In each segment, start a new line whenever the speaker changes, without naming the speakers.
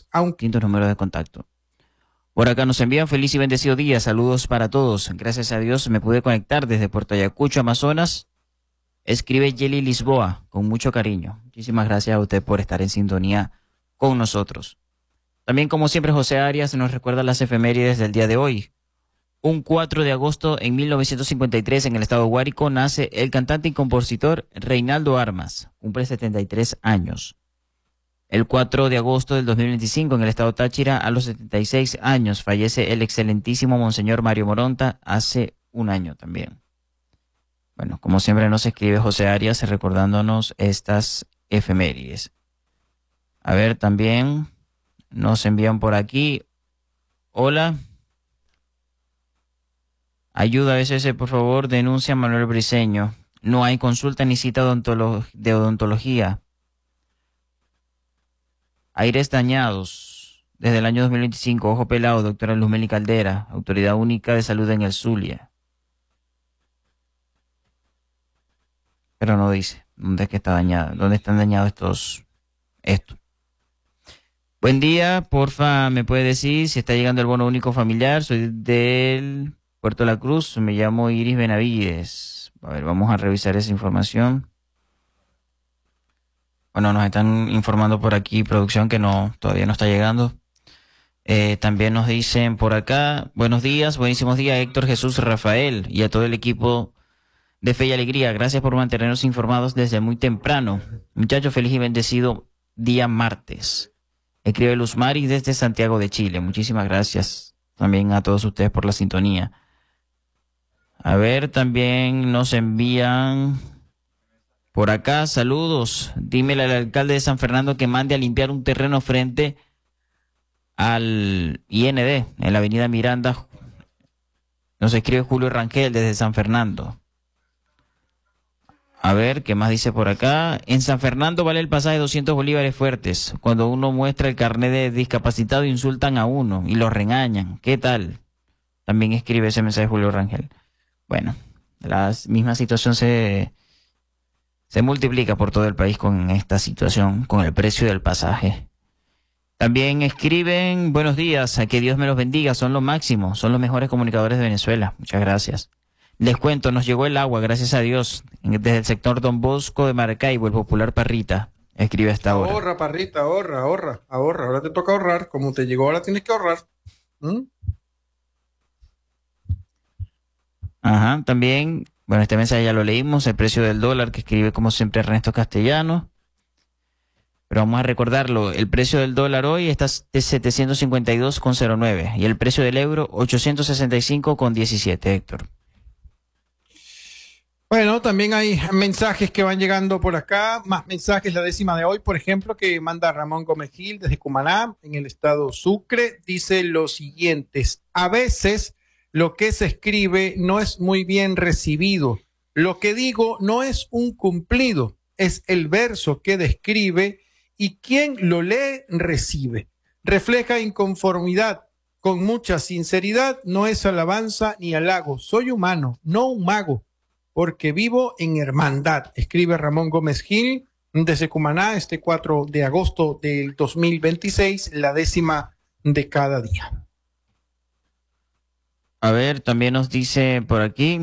aunque
distintos números de contacto. Por acá nos envían feliz y bendecido día, saludos para todos. Gracias a Dios me pude conectar desde Puerto Ayacucho, Amazonas. Escribe Yeli Lisboa, con mucho cariño. Muchísimas gracias a usted por estar en sintonía con nosotros. También, como siempre, José Arias nos recuerda las efemérides del día de hoy. Un 4 de agosto en 1953 en el estado de Guárico nace el cantante y compositor Reinaldo Armas, cumple 73 años. El 4 de agosto del 2025 en el estado Táchira, a los 76 años, fallece el excelentísimo Monseñor Mario Moronta, hace un año también. Bueno, como siempre nos escribe José Arias recordándonos estas efemérides. A ver, también nos envían por aquí. Hola. Ayuda a SS, por favor, denuncia a Manuel Briceño. No hay consulta ni cita de odontología. Aires dañados. Desde el año 2025, ojo pelado, doctora Luzmeli Caldera, Autoridad Única de Salud en el Zulia. Pero no dice dónde es que está dañada, dónde están dañados esto. Buen día, porfa, ¿me puede decir si está llegando el bono único familiar? Soy del Puerto de la Cruz, me llamo Iris Benavides. A ver, vamos a revisar esa información. Bueno, nos están informando por aquí, producción, que todavía no está llegando. También nos dicen por acá, buenos días, buenísimos días, Héctor, Jesús, Rafael y a todo el equipo de Fe y Alegría. Gracias por mantenernos informados desde muy temprano. Muchachos, feliz y bendecido día martes. Escribe Luz Mari desde Santiago de Chile. Muchísimas gracias también a todos ustedes por la sintonía. A ver, también nos envían por acá, saludos. Dímele al alcalde de San Fernando que mande a limpiar un terreno frente al IND, en la avenida Miranda. Nos escribe Julio Rangel desde San Fernando. A ver, ¿qué más dice por acá? En San Fernando vale el pasaje 200 bolívares fuertes. Cuando uno muestra el carnet de discapacitado insultan a uno y lo regañan. ¿Qué tal? También escribe ese mensaje Julio Rangel. Bueno, la misma situación se multiplica por todo el país con esta situación, con el precio del pasaje. También escriben, buenos días, a que Dios me los bendiga, son lo máximo, son los mejores comunicadores de Venezuela. Muchas gracias. Les cuento, nos llegó el agua, gracias a Dios, desde el sector Don Bosco de Maracaibo, el popular Parrita. Escribe hasta ahora.
Ahorra, Parrita, ahorra. Ahora te toca ahorrar. Como te llegó, ahora tienes que ahorrar.
Ajá, también, bueno, este mensaje ya lo leímos, el precio del dólar, que escribe como siempre Ernesto Castellano. Pero vamos a recordarlo, el precio del dólar hoy está de 752,09 y el precio del euro 865,17, Héctor.
Bueno, también hay mensajes que van llegando por acá, más mensajes, la décima de hoy, por ejemplo, que manda Ramón Gómez Gil desde Cumaná, en el estado Sucre, dice lo siguiente: a veces lo que se escribe no es muy bien recibido, lo que digo no es un cumplido, es el verso que describe y quien lo lee recibe. Refleja inconformidad, con mucha sinceridad, no es alabanza ni halago, soy humano, no un mago, porque vivo en hermandad, escribe Ramón Gómez Gil desde Cumaná este 4 de agosto del 2026, la décima de cada día.
A ver, también nos dice por aquí.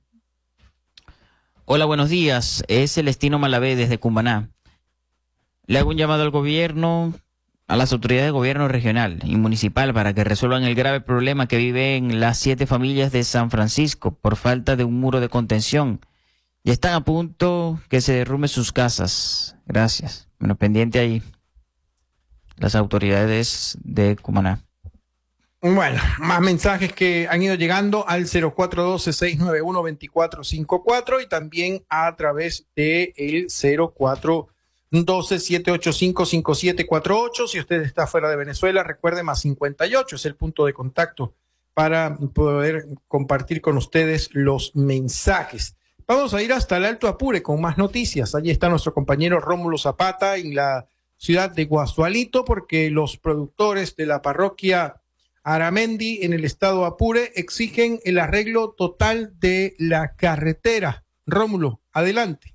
Hola, buenos días, es Celestino Malavé desde Cumaná. Le hago un llamado al gobierno, a las autoridades de gobierno regional y municipal para que resuelvan el grave problema que viven las 7 familias de San Francisco por falta de un muro de contención. Ya están a punto que se derrumben sus casas. Gracias. Bueno, pendiente ahí las autoridades de Cumaná.
Bueno, más mensajes que han ido llegando al 0412-691-2454 y también a través de el 0412-785-5748. Si usted está fuera de Venezuela, recuerde, más 58 es el punto de contacto para poder compartir con ustedes los mensajes. Vamos a ir hasta el Alto Apure con más noticias. Allí está nuestro compañero Rómulo Zapata en la ciudad de Guasualito, porque los productores de la parroquia Aramendi en el estado Apure exigen el arreglo total de la carretera. Rómulo, adelante.